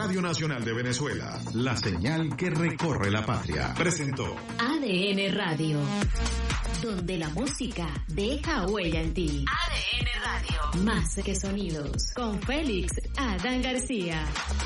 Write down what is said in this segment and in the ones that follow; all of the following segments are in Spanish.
Radio Nacional de Venezuela, la señal que recorre la patria. Presentó ADN Radio, donde la música deja huella en ti. ADN Radio, más que sonidos, con Félix Adán García.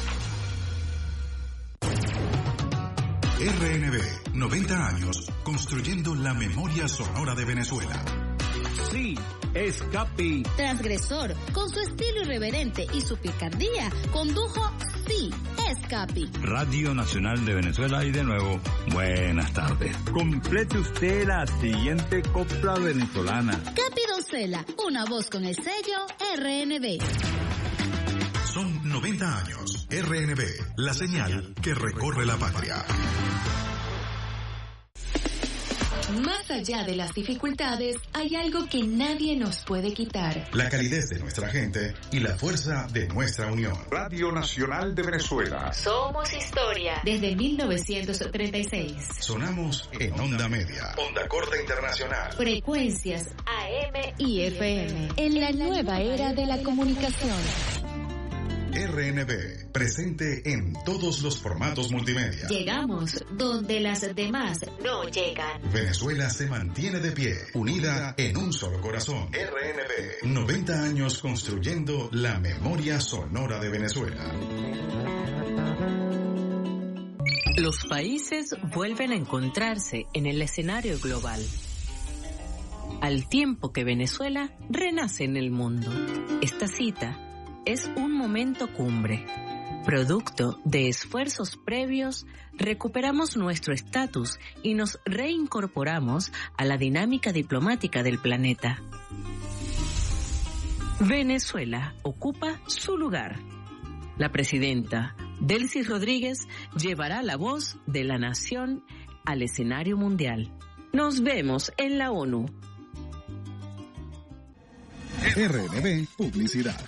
RNB, 90 años construyendo la memoria sonora de Venezuela. Sí, es Capi. Transgresor, con su estilo irreverente y su picardía, condujo Sí, es Capi. Radio Nacional de Venezuela y de nuevo, buenas tardes. Complete usted la siguiente copla venezolana. Capi Doncella, una voz con el sello RNB. Son 90 años. RNB, la señal que recorre la patria. Más allá de las dificultades, hay algo que nadie nos puede quitar. La calidez de nuestra gente y la fuerza de nuestra unión. Radio Nacional de Venezuela. Somos historia. Desde 1936. Sonamos en onda media. Onda corta internacional. Frecuencias AM y FM. En la nueva era de la comunicación. RNB, presente en todos los formatos multimedia. Llegamos donde las demás no llegan. Venezuela se mantiene de pie, unida en un solo corazón. RNB, 90 años construyendo la memoria sonora de Venezuela. Los países vuelven a encontrarse en el escenario global, al tiempo que Venezuela renace en el mundo. Esta cita es un momento cumbre. Producto de esfuerzos previos, recuperamos nuestro estatus y nos reincorporamos a la dinámica diplomática del planeta. Venezuela ocupa su lugar. La presidenta Delcy Rodríguez llevará la voz de la nación al escenario mundial. Nos vemos en la ONU. RNB Publicidad.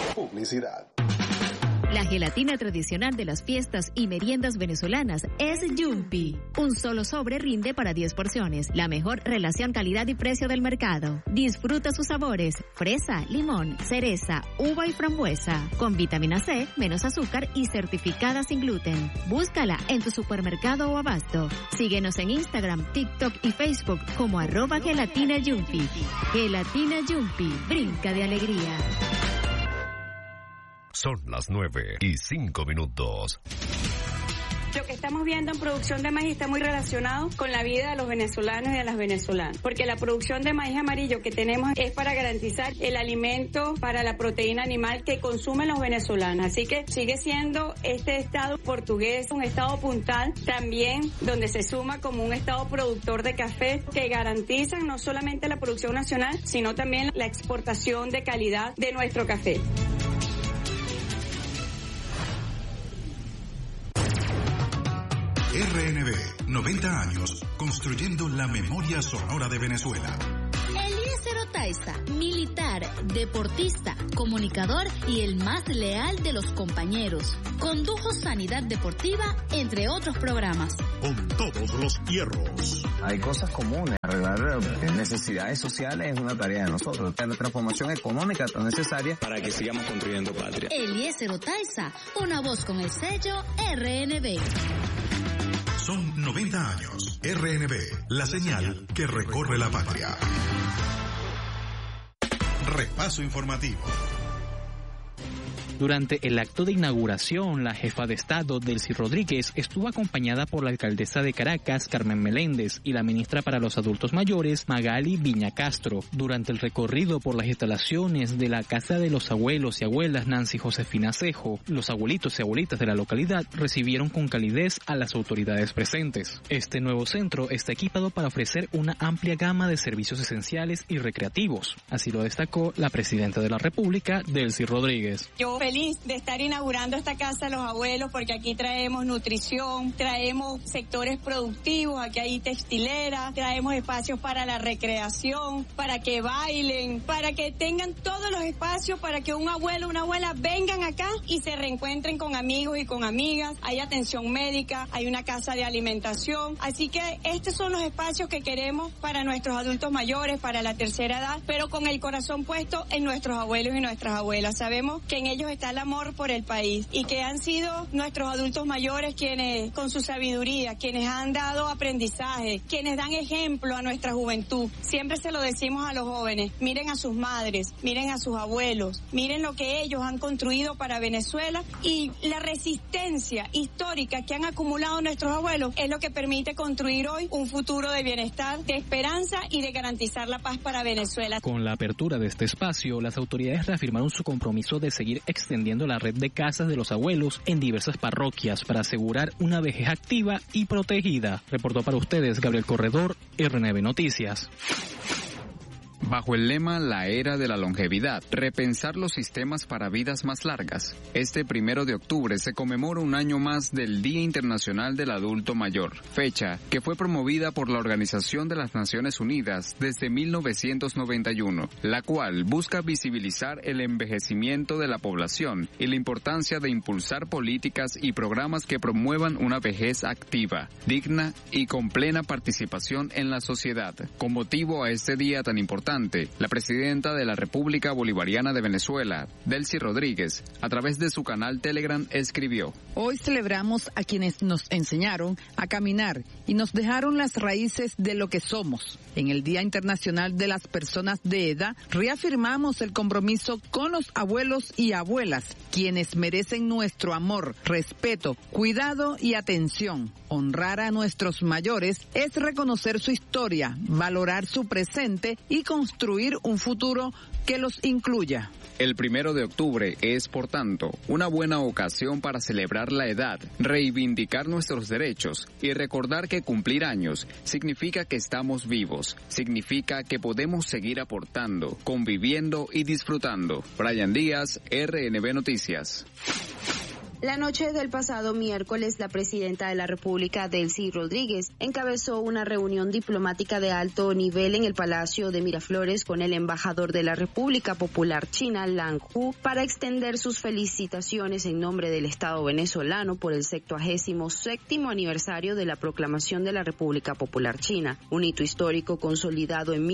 La gelatina tradicional de las fiestas y meriendas venezolanas es Yumpi. Un solo sobre rinde para 10 porciones. La mejor relación calidad y precio del mercado. Disfruta sus sabores: fresa, limón, cereza, uva y frambuesa. Con vitamina C, menos azúcar y certificada sin gluten. Búscala en tu supermercado o abasto. Síguenos en Instagram, TikTok y Facebook como @gelatina Yumpi. Gelatina Yumpi, brinca de alegría. Son las 9:05. Lo que estamos viendo en producción de maíz está muy relacionado con la vida de los venezolanos y de las venezolanas, porque la producción de maíz amarillo que tenemos es para garantizar el alimento para la proteína animal que consumen los venezolanos. Así que sigue siendo este estado portugués un estado puntal también, donde se suma como un estado productor de café que garantizan no solamente la producción nacional, sino también la exportación de calidad de nuestro café. RNB, 90 años construyendo la memoria sonora de Venezuela. Eliezer Otaiza, militar, deportista, comunicador y el más leal de los compañeros. Condujo Sanidad Deportiva, entre otros programas. Con todos los hierros. Hay cosas comunes. Arreglar necesidades sociales es una tarea de nosotros. La transformación económica tan necesaria para que sigamos construyendo patria. Eliezer Otaiza, una voz con el sello RNB. Son 90 años. RNB, la señal que recorre la patria. Repaso informativo. Durante el acto de inauguración, la jefa de Estado, Delcy Rodríguez, estuvo acompañada por la alcaldesa de Caracas, Carmen Meléndez, y la ministra para los Adultos Mayores, Magali Viña Castro. Durante el recorrido por las instalaciones de la Casa de los Abuelos y Abuelas Nancy Josefina Cejo, los abuelitos y abuelitas de la localidad recibieron con calidez a las autoridades presentes. Este nuevo centro está equipado para ofrecer una amplia gama de servicios esenciales y recreativos. Así lo destacó la presidenta de la República, Delcy Rodríguez. Yo feliz de estar inaugurando esta Casa de los Abuelos porque aquí traemos nutrición, traemos sectores productivos, aquí hay textilera, traemos espacios para la recreación, para que bailen, para que tengan todos los espacios para que un abuelo o una abuela vengan acá y se reencuentren con amigos y con amigas. Hay atención médica, hay una casa de alimentación, así que estos son los espacios que queremos para nuestros adultos mayores, para la tercera edad, pero con el corazón puesto en nuestros abuelos y nuestras abuelas. Sabemos que en ellos está el amor por el país y que han sido nuestros adultos mayores quienes, con su sabiduría, quienes han dado aprendizaje, quienes dan ejemplo a nuestra juventud. Siempre se lo decimos a los jóvenes, miren a sus madres, miren a sus abuelos, miren lo que ellos han construido para Venezuela y la resistencia histórica que han acumulado nuestros abuelos es lo que permite construir hoy un futuro de bienestar, de esperanza y de garantizar la paz para Venezuela. Con la apertura de este espacio, las autoridades reafirmaron su compromiso de seguir extendiendo la red de casas de los abuelos en diversas parroquias para asegurar una vejez activa y protegida. Reportó para ustedes Gabriel Corredor, RNB Noticias. Bajo el lema La Era de la Longevidad, repensar los sistemas para vidas más largas, este 1 de octubre se conmemora un año más del Día Internacional del Adulto Mayor, fecha que fue promovida por la Organización de las Naciones Unidas desde 1991, la cual busca visibilizar el envejecimiento de la población y la importancia de impulsar políticas y programas que promuevan una vejez activa, digna y con plena participación en la sociedad. Con motivo a este día tan importante, la presidenta de la República Bolivariana de Venezuela, Delcy Rodríguez, a través de su canal Telegram escribió: Hoy celebramos a quienes nos enseñaron a caminar y nos dejaron las raíces de lo que somos. En el Día Internacional de las Personas de Edad, reafirmamos el compromiso con los abuelos y abuelas, quienes merecen nuestro amor, respeto, cuidado y atención. Honrar a nuestros mayores es reconocer su historia, valorar su presente y construir un futuro que los incluya. El 1 de octubre es, por tanto, una buena ocasión para celebrar la edad, reivindicar nuestros derechos y recordar que cumplir años significa que estamos vivos, significa que podemos seguir aportando, conviviendo y disfrutando. Brian Díaz, RNB Noticias. La noche del pasado miércoles, la presidenta de la República, Delcy Rodríguez, encabezó una reunión diplomática de alto nivel en el Palacio de Miraflores con el embajador de la República Popular China, Lang Hu, para extender sus felicitaciones en nombre del Estado venezolano por el 77º aniversario de la proclamación de la República Popular China, un hito histórico consolidado en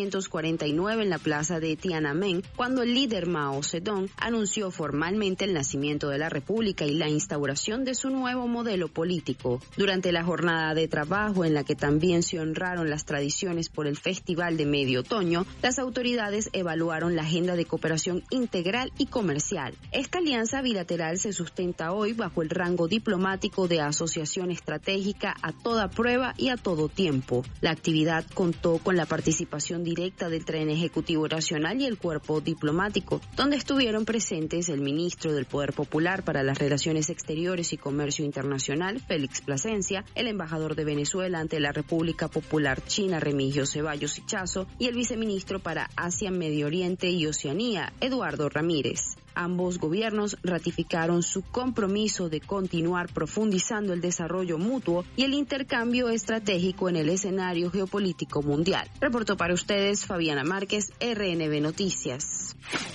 1949 en la plaza de Tiananmen, cuando el líder Mao Zedong anunció formalmente el nacimiento de la República y la instauración de su nuevo modelo político. Durante la jornada de trabajo, en la que también se honraron las tradiciones por el Festival de Medio Otoño, las autoridades evaluaron la agenda de cooperación integral y comercial. Esta alianza bilateral se sustenta hoy bajo el rango diplomático de asociación estratégica a toda prueba y a todo tiempo. La actividad contó con la participación directa del Tren Ejecutivo Nacional y el Cuerpo Diplomático, donde estuvieron presentes el ministro del Poder Popular para las Relaciones Exteriores y Comercio Internacional, Félix Plasencia, el embajador de Venezuela ante la República Popular China, Remigio Ceballos Ichazo, y el viceministro para Asia, Medio Oriente y Oceanía, Eduardo Ramírez. Ambos gobiernos ratificaron su compromiso de continuar profundizando el desarrollo mutuo y el intercambio estratégico en el escenario geopolítico mundial. Reportó para ustedes Fabiana Márquez, RNB Noticias.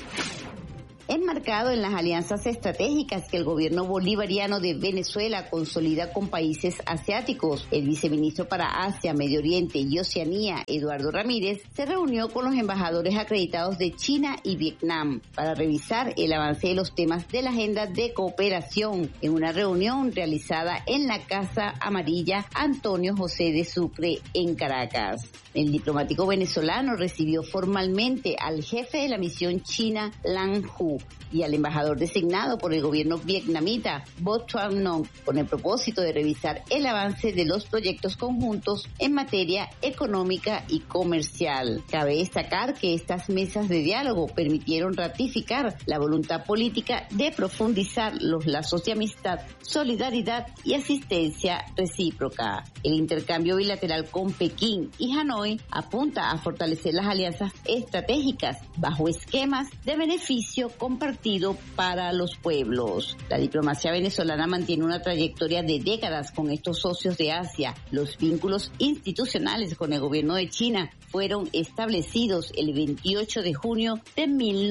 Enmarcado en las alianzas estratégicas que el gobierno bolivariano de Venezuela consolida con países asiáticos, el viceministro para Asia, Medio Oriente y Oceanía, Eduardo Ramírez, se reunió con los embajadores acreditados de China y Vietnam para revisar el avance de los temas de la agenda de cooperación en una reunión realizada en la Casa Amarilla Antonio José de Sucre en Caracas. El diplomático venezolano recibió formalmente al jefe de la misión china, Lang Hu, y al embajador designado por el gobierno vietnamita, Vo Tran Nong, con el propósito de revisar el avance de los proyectos conjuntos en materia económica y comercial. Cabe destacar que estas mesas de diálogo permitieron ratificar la voluntad política de profundizar los lazos de amistad, solidaridad y asistencia recíproca. El intercambio bilateral con Pekín y Hanoi apunta a fortalecer las alianzas estratégicas bajo esquemas de beneficio compartido para los pueblos. La diplomacia venezolana mantiene una trayectoria de décadas con estos socios de Asia. Los vínculos institucionales con el gobierno de China fueron establecidos el 28 de junio de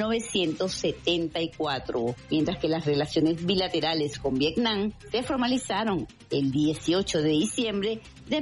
1974, mientras que las relaciones bilaterales con Vietnam se formalizaron el 18 de diciembre de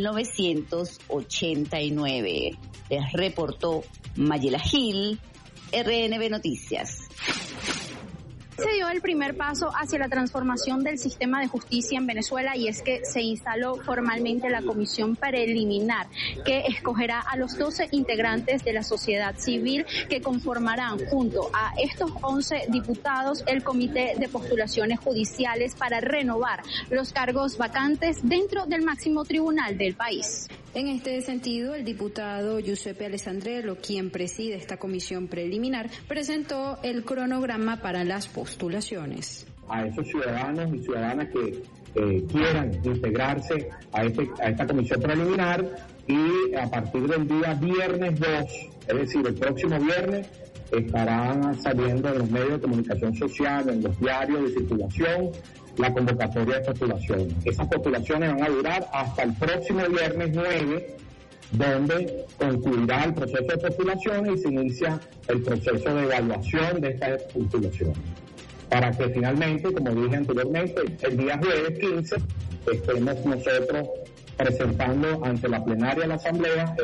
1989. Les reportó Mayela Gil, RNB Noticias. Se dio el primer paso hacia la transformación del sistema de justicia en Venezuela y es que se instaló formalmente la comisión preliminar que escogerá a los 12 integrantes de la sociedad civil que conformarán junto a estos 11 diputados el comité de postulaciones judiciales para renovar los cargos vacantes dentro del máximo tribunal del país. En este sentido, el diputado Giuseppe Alessandrello, quien preside esta comisión preliminar, presentó el cronograma para las postulaciones. A esos ciudadanos y ciudadanas que quieran integrarse a esta comisión preliminar y a partir del día viernes 2, es decir, el próximo viernes, estarán saliendo en los medios de comunicación social, en los diarios de circulación, la convocatoria de postulaciones. Esas postulaciones van a durar hasta el próximo viernes 9, donde concluirá el proceso de postulaciones y se inicia el proceso de evaluación de estas postulaciones. Para que finalmente, como dije anteriormente, el día jueves 15 estemos nosotros presentando ante la plenaria de la Asamblea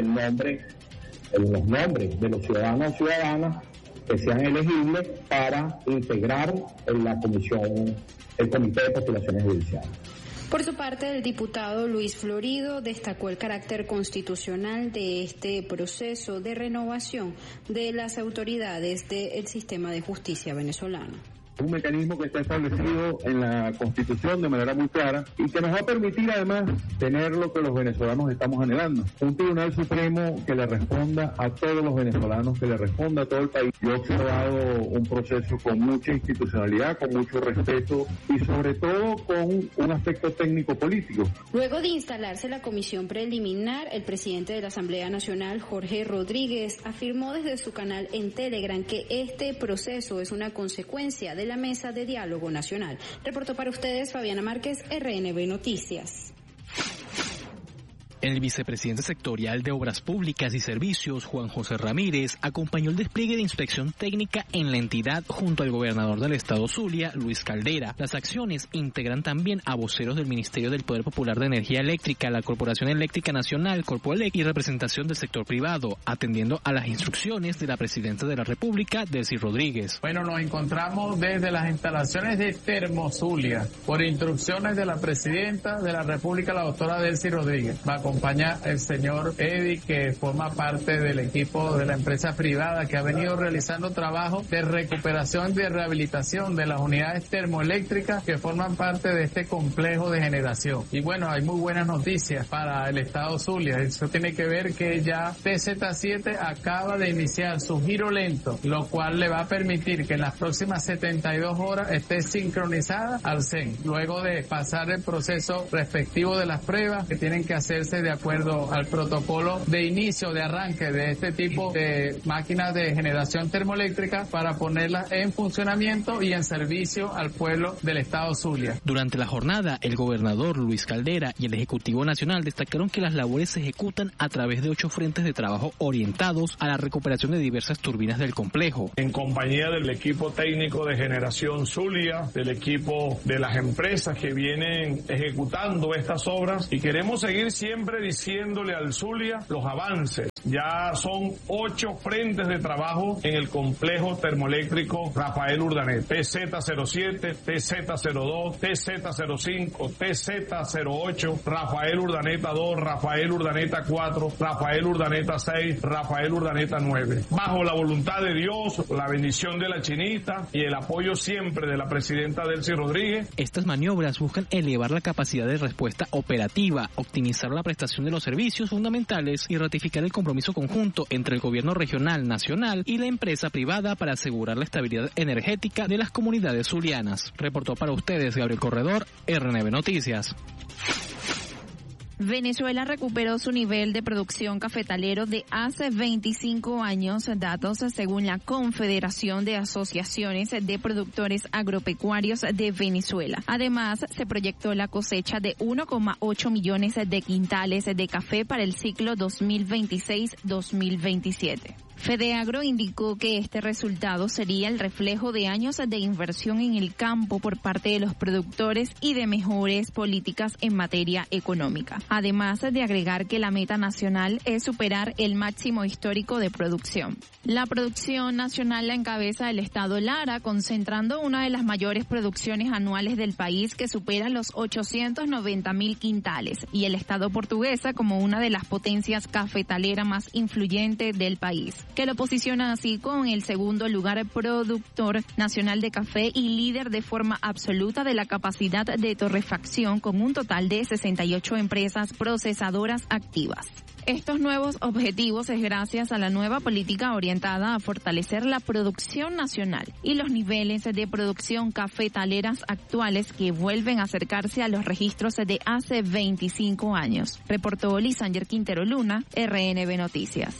los nombres de los ciudadanos y ciudadanas que sean elegibles para integrar en la comisión, el comité de postulaciones judiciales. Por su parte, el diputado Luis Florido destacó el carácter constitucional de este proceso de renovación de las autoridades del sistema de justicia venezolano. Un mecanismo que está establecido en la Constitución de manera muy clara y que nos va a permitir además tener lo que los venezolanos estamos anhelando. Un Tribunal Supremo que le responda a todos los venezolanos, que le responda a todo el país. Yo he observado un proceso con mucha institucionalidad, con mucho respeto y sobre todo con un aspecto técnico-político. Luego de instalarse la comisión preliminar, el presidente de la Asamblea Nacional, Jorge Rodríguez, afirmó desde su canal en Telegram que este proceso es una consecuencia de la Mesa de Diálogo Nacional. Reportó para ustedes Fabiana Márquez, RNB Noticias. El vicepresidente sectorial de Obras Públicas y Servicios, Juan José Ramírez, acompañó el despliegue de inspección técnica en la entidad junto al gobernador del estado Zulia, Luis Caldera. Las acciones integran también a voceros del Ministerio del Poder Popular de Energía Eléctrica, la Corporación Eléctrica Nacional, Corpoelec, y representación del sector privado, atendiendo a las instrucciones de la presidenta de la República, Delcy Rodríguez. Bueno, nos encontramos desde las instalaciones de Termozulia, por instrucciones de la presidenta de la República, la doctora Delcy Rodríguez. Acompaña el señor Eddie, que forma parte del equipo de la empresa privada que ha venido realizando trabajo de recuperación y de rehabilitación de las unidades termoeléctricas que forman parte de este complejo de generación. Y bueno, hay muy buenas noticias para el estado Zulia. Eso tiene que ver que ya TZ7 acaba de iniciar su giro lento, lo cual le va a permitir que en las próximas 72 horas esté sincronizada al CEN, luego de pasar el proceso respectivo de las pruebas que tienen que hacerse de acuerdo al protocolo de inicio, de arranque de este tipo de máquinas de generación termoeléctrica para ponerlas en funcionamiento y en servicio al pueblo del estado Zulia. Durante la jornada, el gobernador Luis Caldera y el Ejecutivo Nacional destacaron que las labores se ejecutan a través de 8 frentes de trabajo orientados a la recuperación de diversas turbinas del complejo. En compañía del equipo técnico de generación Zulia, del equipo de las empresas que vienen ejecutando estas obras, y queremos seguir siempre diciéndole al Zulia los avances. Ya son 8 frentes de trabajo en el complejo termoeléctrico Rafael Urdanet. TZ07, TZ02, TZ05, TZ08, Rafael Urdaneta 2, Rafael Urdaneta 4, Rafael Urdaneta 6, Rafael Urdaneta 9. Bajo la voluntad de Dios, la bendición de la chinita y el apoyo siempre de la presidenta Delcy Rodríguez. Estas maniobras buscan elevar la capacidad de respuesta operativa, optimizar la prestación de los servicios fundamentales y ratificar el compromiso conjunto entre el gobierno regional, nacional y la empresa privada para asegurar la estabilidad energética de las comunidades zulianas. Reportó para ustedes Gabriel Corredor, RNB Noticias. Venezuela recuperó su nivel de producción cafetalero de hace 25 años, datos según la Confederación de Asociaciones de Productores Agropecuarios de Venezuela. Además, se proyectó la cosecha de 1,8 millones de quintales de café para el ciclo 2026-2027. Fedeagro indicó que este resultado sería el reflejo de años de inversión en el campo por parte de los productores y de mejores políticas en materia económica. Además de agregar que la meta nacional es superar el máximo histórico de producción. La producción nacional la encabeza el estado Lara, concentrando una de las mayores producciones anuales del país que supera los 890.000 quintales, y el estado Portuguesa como una de las potencias cafetaleras más influyentes del país, que lo posiciona así con el segundo lugar productor nacional de café y líder de forma absoluta de la capacidad de torrefacción, con un total de 68 empresas procesadoras activas. Estos nuevos objetivos es gracias a la nueva política orientada a fortalecer la producción nacional y los niveles de producción cafetaleras actuales que vuelven a acercarse a los registros de hace 25 años. Reportó Lisander Quintero Luna, RNB Noticias.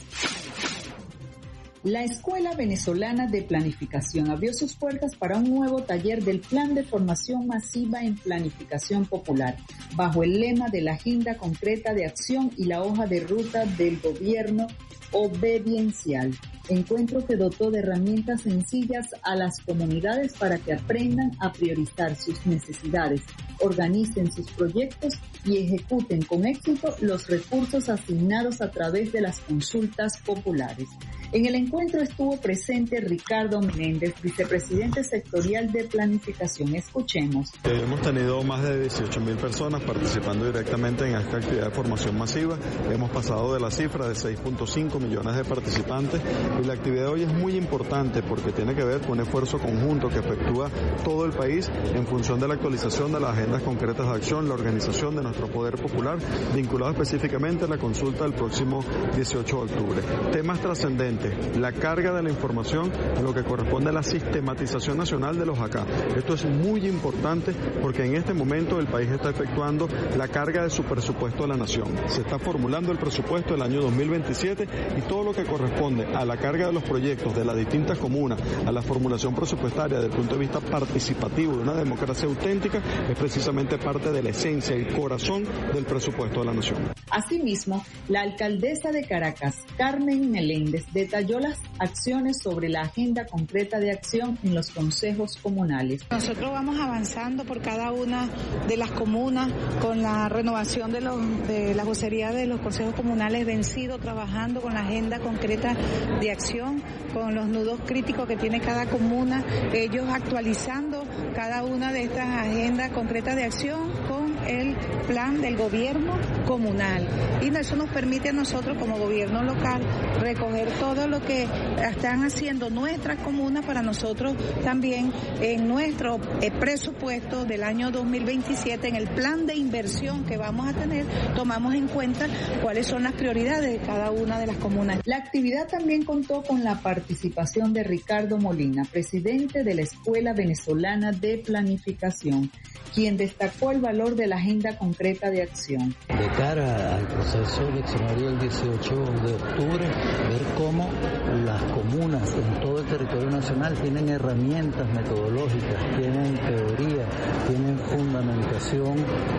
La Escuela Venezolana de Planificación abrió sus puertas para un nuevo taller del Plan de Formación Masiva en Planificación Popular, bajo el lema de la Agenda Concreta de Acción y la Hoja de Ruta del Gobierno Obediencial. Encuentro que dotó de herramientas sencillas a las comunidades para que aprendan a priorizar sus necesidades, organicen sus proyectos y ejecuten con éxito los recursos asignados a través de las consultas populares. En el encuentro estuvo presente Ricardo Meléndez, vicepresidente sectorial de Planificación. Escuchemos. Hemos tenido más de 18.000 personas participando directamente en esta actividad de formación masiva. Hemos pasado de la cifra de 6.5 millones de participantes y la actividad de hoy es muy importante porque tiene que ver con un esfuerzo conjunto que efectúa todo el país en función de la actualización de las agendas concretas de acción, la organización de nuestro poder popular, vinculado específicamente a la consulta del próximo 18 de octubre. Temas trascendentes: la carga de la información en lo que corresponde a la sistematización nacional de los ACA. Esto es muy importante porque en este momento el país está efectuando la carga de su presupuesto de la nación. Se está formulando el presupuesto del año 2027 y todo lo que corresponde a la carga de los proyectos de las distintas comunas, a la formulación presupuestaria desde el punto de vista participativo de una democracia auténtica, es precisamente parte de la esencia, el corazón del presupuesto de la nación. Asimismo, la alcaldesa de Caracas, Carmen Meléndez, detalló las acciones sobre la agenda concreta de acción en los consejos comunales. Nosotros vamos avanzando por cada una de las comunas con la renovación de la vocería de los consejos comunales vencido, trabajando con la agenda concreta de acción, con los nudos críticos que tiene cada comuna, ellos actualizando cada una de estas agendas concretas de acción con el plan del gobierno comunal. Y eso nos permite a nosotros como gobierno local recoger todo lo que están haciendo nuestras comunas para nosotros también en nuestro presupuesto del año 2027, en el plan de inversión que vamos a tener, tomamos en cuenta cuáles son las prioridades de cada una de las comunas. La actividad también contó con la participación de Ricardo Molina, presidente de la Escuela Venezolana de Planificación, quien destacó el valor de la agenda concreta de acción. De cara al proceso eleccionario del 18 de octubre, ver cómo las comunas en todo el territorio nacional tienen herramientas metodológicas, tienen teoría, tienen fundamentación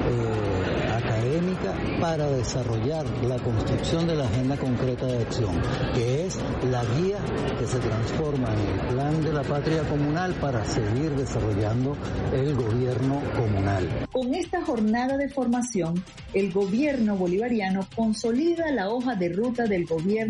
académica para desarrollar la construcción de la agenda concreta de acción, que es la guía que se transforma en el plan de la patria comunal para seguir desarrollando el gobierno comunal. Con esta jornada de formación, el gobierno bolivariano consolida la hoja de ruta del gobierno